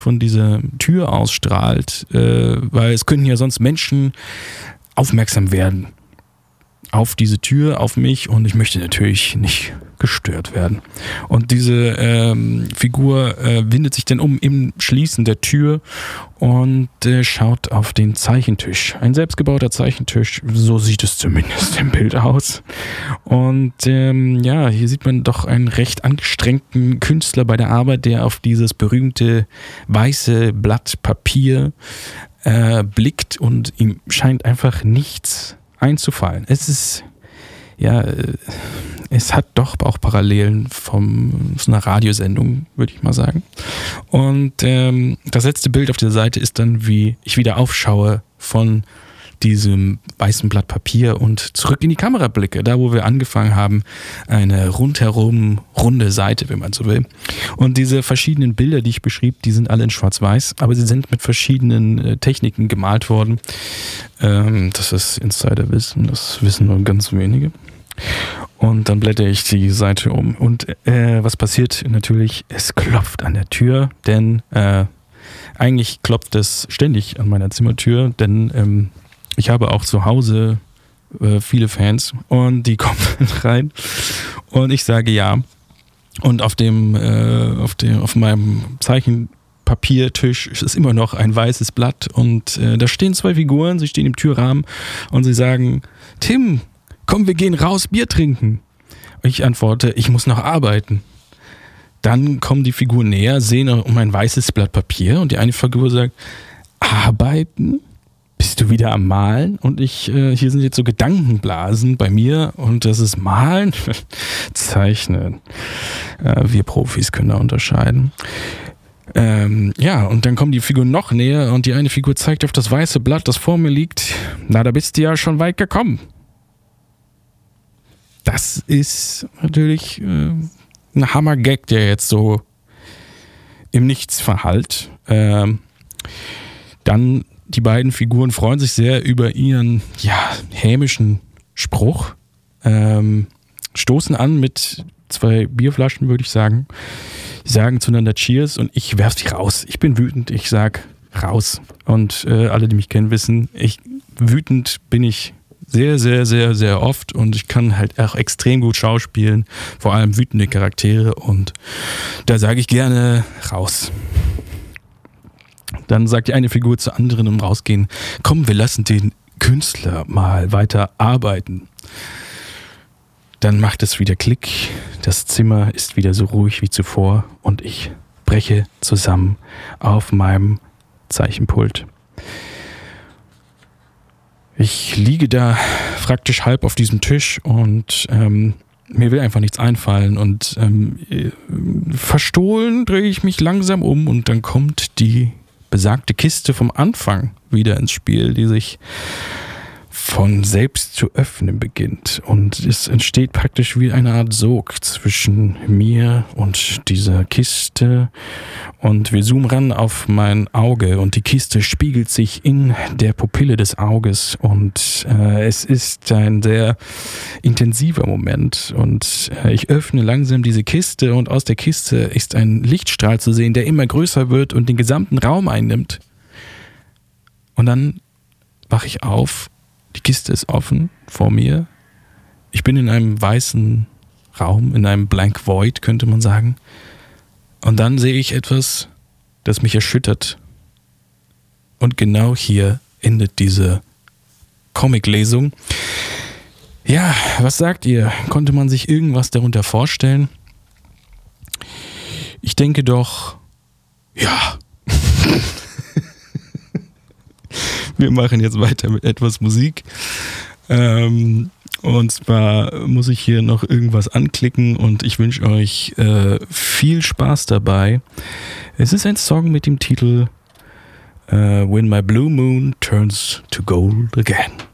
von dieser Tür ausstrahlt, weil es könnten ja sonst Menschen aufmerksam werden auf diese Tür, auf mich, und ich möchte natürlich nicht gestört werden. Und diese Figur windet sich dann um im Schließen der Tür und schaut auf den Zeichentisch. Ein selbstgebauter Zeichentisch, so sieht es zumindest im Bild aus. Und hier sieht man doch einen recht angestrengten Künstler bei der Arbeit, der auf dieses berühmte weiße Blatt Papier blickt, und ihm scheint einfach nichts einzufallen. Es hat doch auch Parallelen von so einer Radiosendung, würde ich mal sagen. Und das letzte Bild auf der Seite ist dann, wie ich wieder aufschaue von diesem weißen Blatt Papier und zurück in die Kamera blicke, da wo wir angefangen haben, eine rundherum runde Seite, wenn man so will. Und diese verschiedenen Bilder, die ich beschrieb, die sind alle in Schwarz-Weiß, aber sie sind mit verschiedenen Techniken gemalt worden. Das ist Insiderwissen, das wissen nur ganz wenige. Und dann blätter ich die Seite um. Und was passiert natürlich? Es klopft an der Tür, denn eigentlich klopft es ständig an meiner Zimmertür, denn ich habe auch zu Hause viele Fans, und die kommen rein und ich sage ja. Und auf meinem Zeichenpapiertisch ist immer noch ein weißes Blatt, und da stehen 2 Figuren, sie stehen im Türrahmen und sie sagen: Tim, komm, wir gehen raus, Bier trinken. Ich antworte: Ich muss noch arbeiten. Dann kommen die Figuren näher, sehen um ein weißes Blatt Papier, und die eine Figur sagt: Arbeiten? Bist du wieder am Malen? Und hier sind jetzt so Gedankenblasen bei mir, und das ist Malen, Zeichnen. Wir Profis können da unterscheiden. Und dann kommen die Figuren noch näher, und die eine Figur zeigt auf das weiße Blatt, das vor mir liegt. Na, da bist du ja schon weit gekommen. Das ist natürlich ein Hammer-Gag, der jetzt so im Nichts verhallt. Dann die beiden Figuren freuen sich sehr über ihren hämischen Spruch, stoßen an mit 2 Bierflaschen, würde ich sagen, sagen zueinander Cheers, und ich werf sie raus. Ich bin wütend, ich sag raus. Und alle, die mich kennen, wissen, wütend bin ich sehr, sehr, sehr, sehr oft, und ich kann halt auch extrem gut schauspielen, vor allem wütende Charaktere, und da sage ich gerne raus. Dann sagt die eine Figur zur anderen im Rausgehen: Komm, wir lassen den Künstler mal weiter arbeiten. Dann macht es wieder Klick, das Zimmer ist wieder so ruhig wie zuvor, und ich breche zusammen auf meinem Zeichenpult. Ich liege da praktisch halb auf diesem Tisch, und mir will einfach nichts einfallen, und verstohlen drehe ich mich langsam um, und dann kommt die besagte Kiste vom Anfang wieder ins Spiel, die sich von selbst zu öffnen beginnt. Und es entsteht praktisch wie eine Art Sog zwischen mir und dieser Kiste. Und wir zoomen ran auf mein Auge, und die Kiste spiegelt sich in der Pupille des Auges. Und es ist ein sehr intensiver Moment. Und ich öffne langsam diese Kiste, und aus der Kiste ist ein Lichtstrahl zu sehen, der immer größer wird und den gesamten Raum einnimmt. Und dann wache ich auf. Die Kiste ist offen vor mir. Ich bin in einem weißen Raum, in einem Blank Void, könnte man sagen. Und dann sehe ich etwas, das mich erschüttert. Und genau hier endet diese Comic-Lesung. Ja, was sagt ihr? Konnte man sich irgendwas darunter vorstellen? Ich denke doch, ja. Wir machen jetzt weiter mit etwas Musik. Und zwar muss ich hier noch irgendwas anklicken, und ich wünsche euch viel Spaß dabei. Es ist ein Song mit dem Titel When My Blue Moon Turns to Gold Again.